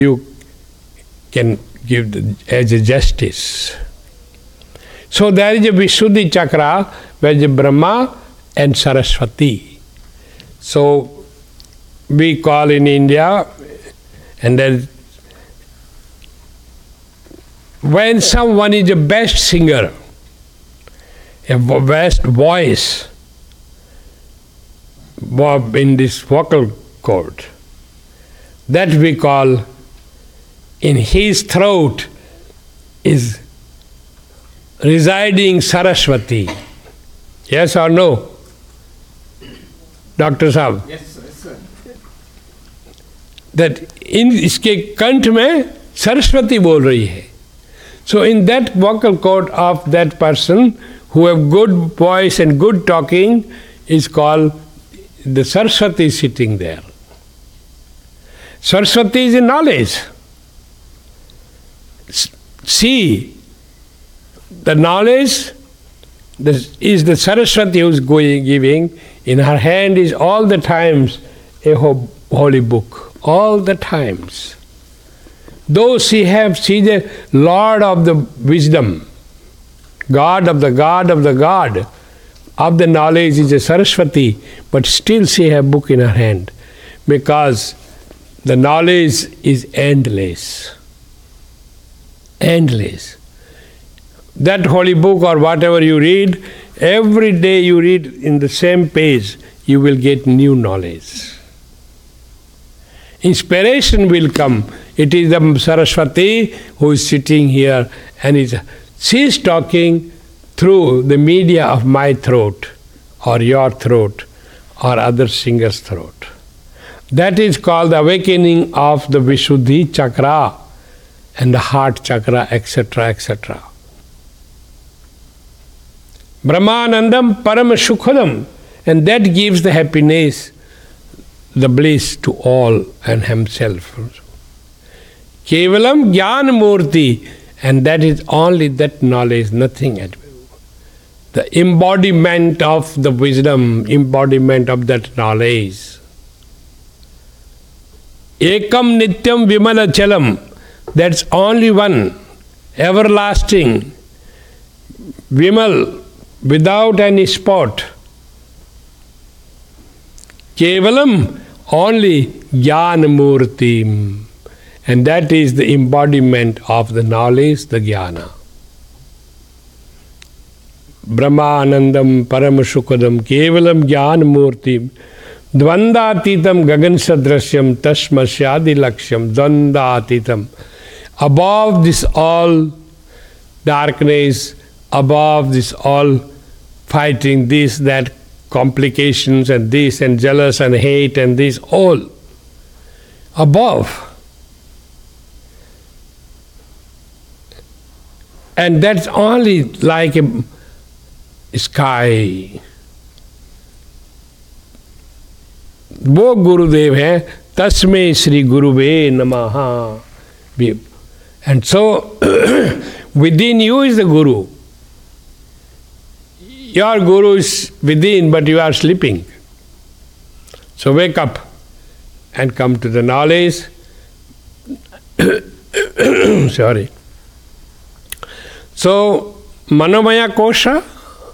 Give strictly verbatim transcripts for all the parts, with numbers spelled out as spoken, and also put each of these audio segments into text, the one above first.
you can give the, as a justice. So there is a Vishuddhi Chakra where is Brahma and Saraswati. So we call in India, and then when someone is the best singer, a best voice in this vocal cord, that we call, in his throat is residing Saraswati. Yes or no? Doctor Saab? Yes, sir. Yes, sir. That in इसके कंठ में सरस्वती बोल रही है. So in that vocal cord of that person who have good voice and good talking is called the Saraswati sitting there. Saraswati is in knowledge. See, the knowledge is the Saraswati who is going, giving. In her hand is all the times a holy book. All the times. Though she have, she is the Lord of the wisdom, God of the God of the God of the knowledge is a Saraswati, but still she have book in her hand, because the knowledge is endless. Endless. That holy book or whatever you read, every day you read in the same page, you will get new knowledge. Inspiration will come. It is the Saraswati who is sitting here, and is, she is talking through the media of my throat or your throat or other singer's throat. That is called the awakening of the Vishuddhi Chakra and the heart chakra, et cetera, et cetera. Brahmanandam Param Shukhadam, and that gives the happiness, the bliss to all and himself. Kevalam Jnana Murti, and that is only that knowledge, nothing else. The embodiment of the wisdom, embodiment of that knowledge. Ekam Nityam Vimala Chalam, that's only one, everlasting, Vimal, without any spot. Kevalam, only Jnana Murti, and that is the embodiment of the knowledge, the Jnana. Brahmanandam Paramashukadam Kevalam Jnana Murti Dvandatitam Gagan Sadrasyam Tasmasyadi Lakshyam Dvandatitam. Above this all darkness, above this all fighting, this, that, complications and this and jealous and hate and this, all above. And that's only like a sky. वो गुरुदेव है, तस्मै श्री गुरुवे नमः. And so within you is the Guru. Your Guru is within, but you are sleeping. So wake up and come to the knowledge. Sorry. So Manomaya Kosha,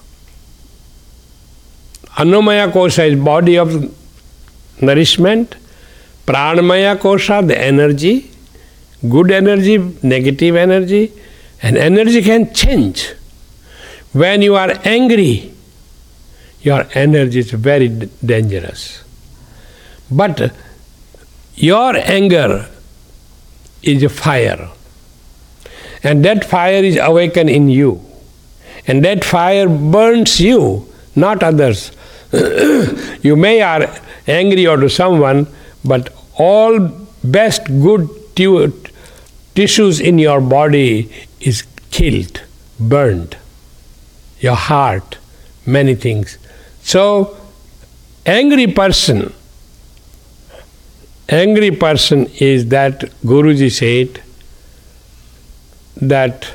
Anomaya Kosha is body of nourishment, Pranamaya Kosha, the energy, good energy, negative energy, and energy can change. When you are angry, your energy is very d- dangerous. But your anger is a fire, and that fire is awakened in you, and that fire burns you, not others. You may are angry to someone, but all best good tu- tissues in your body is killed, burned. Your heart, many things. So, angry person, angry person is that Guruji said that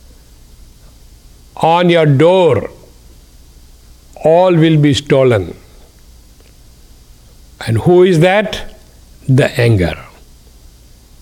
on your door all will be stolen. And who is that? The anger.